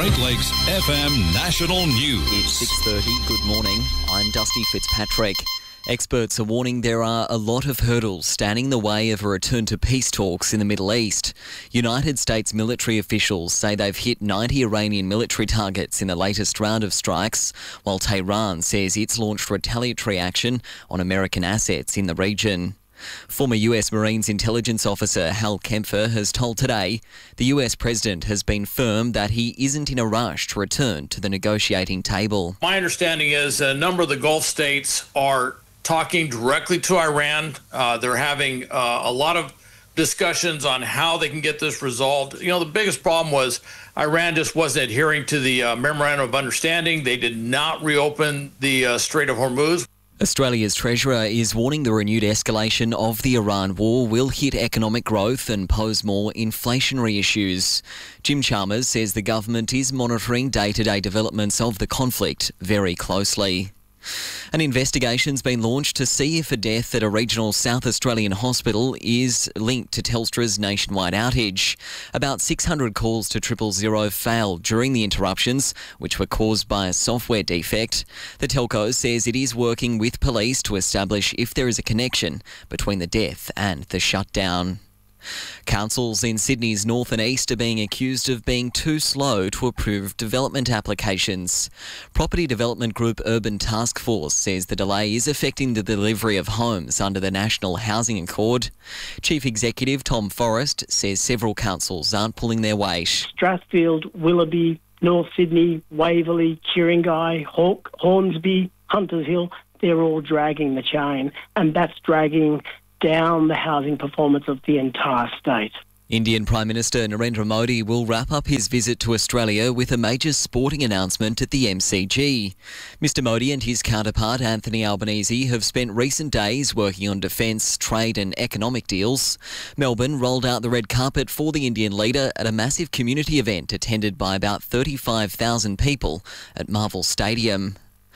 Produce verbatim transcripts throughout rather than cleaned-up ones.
Great Lakes F M National News. It's six thirty. Good morning. I'm Dusty Fitzpatrick. Experts are warning there are a lot of hurdles standing in the way of a return to peace talks in the Middle East. United States military officials say they've hit ninety Iranian military targets in the latest round of strikes, while Tehran says it's launched retaliatory action on American assets in the region. Former U S Marines intelligence officer Hal Kempfer has told Today the U S president has been firm that he isn't in a rush to return to the negotiating table. My understanding is a number of the Gulf states are talking directly to Iran. Uh, they're having uh, a lot of discussions on how they can get this resolved. You know, the biggest problem was Iran just wasn't adhering to the uh, Memorandum of Understanding. They did not reopen the uh, Strait of Hormuz. Australia's Treasurer is warning the renewed escalation of the Iran war will hit economic growth and pose more inflationary issues. Jim Chalmers says the government is monitoring day-to-day developments of the conflict very closely. An investigation's been launched to see if a death at a regional South Australian hospital is linked to Telstra's nationwide outage. About six hundred calls to triple zero failed during the interruptions, which were caused by a software defect. The telco says it is working with police to establish if there is a connection between the death and the shutdown. Councils in Sydney's north and east are being accused of being too slow to approve development applications. Property development group Urban Task Force says the delay is affecting the delivery of homes under the National Housing Accord. Chief Executive Tom Forrest says several councils aren't pulling their weight. Strathfield, Willoughby, North Sydney, Waverley, Ku-ring-gai, Hawke, Hornsby, Hunters Hill, they're all dragging the chain, and that's dragging down the housing performance of the entire state. Indian Prime Minister Narendra Modi will wrap up his visit to Australia with a major sporting announcement at the M C G. Mister Modi and his counterpart Anthony Albanese have spent recent days working on defence, trade and economic deals. Melbourne rolled out the red carpet for the Indian leader at a massive community event attended by about thirty-five thousand people at Marvel Stadium.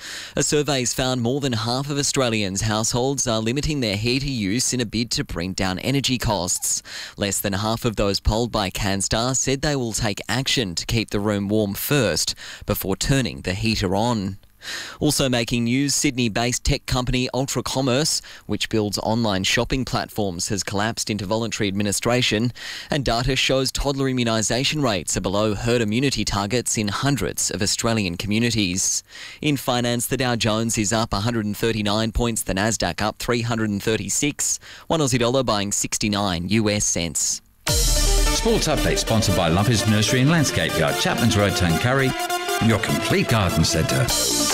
A survey's found more than half of Australians' households are limiting their heater use in a bid to bring down energy costs. Less than half of those polled by CanStar said they will take action to keep the room warm first before turning the heater on. Also making news, Sydney-based tech company Ultra Commerce, which builds online shopping platforms, has collapsed into voluntary administration, and data shows toddler immunisation rates are below herd immunity targets in hundreds of Australian communities. In finance, the Dow Jones is up one hundred thirty-nine points, the Nasdaq up three hundred thirty-six, one Aussie dollar buying sixty-nine U S cents. Sports update sponsored by Lovers Nursery and Landscape Yard, Chapman's Road, Tuncurry, your complete garden centre.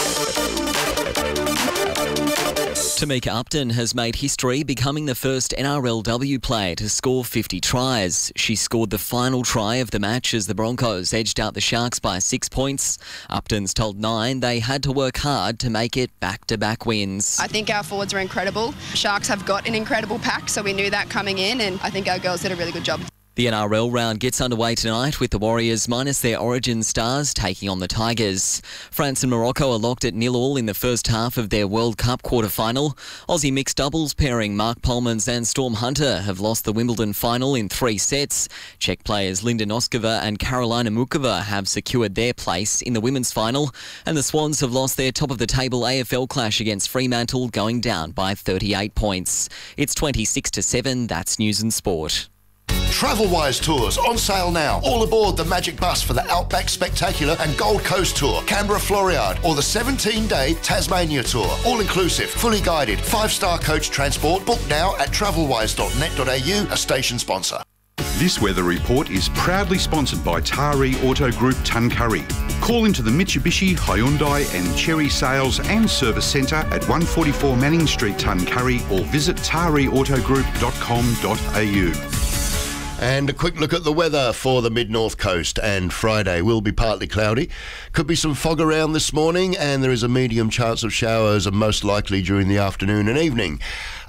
Tamika Upton has made history, becoming the first N R L W player to score fifty tries. She scored the final try of the match as the Broncos edged out the Sharks by six points. Upton's told Nine they had to work hard to make it back-to-back wins. I think our forwards are incredible. Sharks have got an incredible pack, so we knew that coming in, and I think our girls did a really good job. The N R L round gets underway tonight with the Warriors minus their origin stars taking on the Tigers. France and Morocco are locked at nil all in the first half of their World Cup quarter-final. Aussie mixed doubles pairing Mark Polmans and Storm Hunter have lost the Wimbledon final in three sets. Czech players Linda Noskova and Karolina Mukova have secured their place in the women's final, and the Swans have lost their top-of-the-table A F L clash against Fremantle, going down by thirty-eight points. It's twenty-six to seven. That's News and Sport. Travelwise Tours on sale now. All aboard the Magic Bus for the Outback Spectacular and Gold Coast Tour, Canberra Floriade, or the seventeen-day Tasmania Tour. All inclusive, fully guided, five-star coach transport. Book now at travelwise dot net dot a u, a station sponsor. This weather report is proudly sponsored by Taree Auto Group Tuncurry. Call into the Mitsubishi, Hyundai and Chery Sales and Service Centre at one forty-four Manning Street, Tuncurry, or visit taree auto group dot com dot a u. And a quick look at the weather for the mid-north coast. And Friday will be partly cloudy. Could be some fog around this morning, and there is a medium chance of showers, and most likely during the afternoon and evening.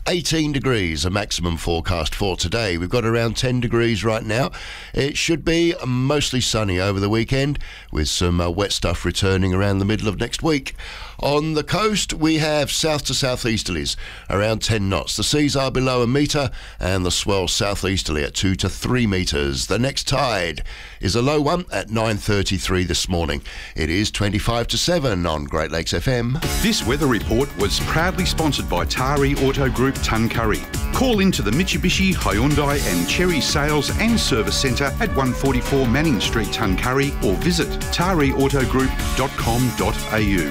eighteen degrees, a maximum forecast for today. We've got around ten degrees right now. It should be mostly sunny over the weekend with some uh, wet stuff returning around the middle of next week. On the coast, we have south to southeasterlies, around ten knots. The seas are below a metre and the swell southeasterly at two to three metres. The next tide is a low one at nine thirty-three this morning. It is twenty-five to seven on Great Lakes F M. This weather report was proudly sponsored by Tari Auto Group Tuncurry. Call into the Mitsubishi, Hyundai and Cherry Sales and Service Centre at one forty-four Manning Street, Tuncurry, or visit tari auto group dot com dot a u.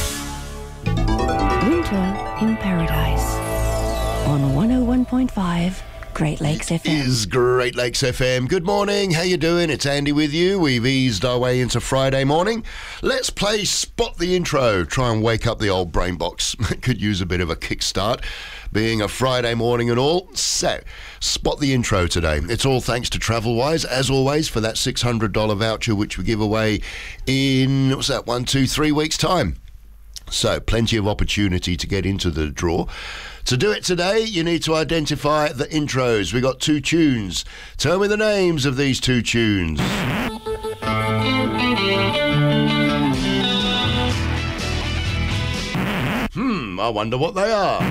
Winter in Paradise on one oh one point five Great Lakes F M. Is Great Lakes F M. Good morning. How you doing? It's Andy with you. We've eased our way into Friday morning. Let's play Spot the Intro. Try and wake up the old brain box. It could use a bit of a kickstart, being a Friday morning and all. So, Spot the Intro today. It's all thanks to TravelWise, as always, for that six hundred dollars voucher, which we give away in, what's that, one, two, three weeks' time. So, plenty of opportunity to get into the draw. To do it today, you need to identify the intros. We got two tunes. Tell me the names of these two tunes. Hmm, I wonder what they are.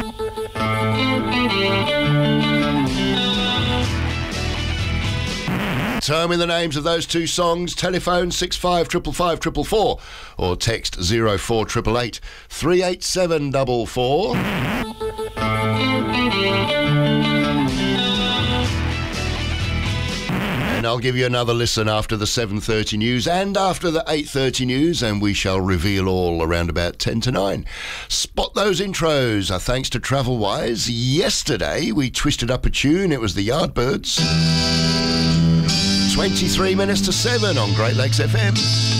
Tell me the names of those two songs. Telephone six five five five five four four or text zero four eight eight eight three eight seven four four. And I'll give you another listen after the seven thirty news and after the eight thirty news, and we shall reveal all around about ten to nine. Spot those intros. Uh, thanks to TravelWise. Yesterday, we twisted up a tune. It was the Yardbirds. twenty-three minutes to seven on Great Lakes F M.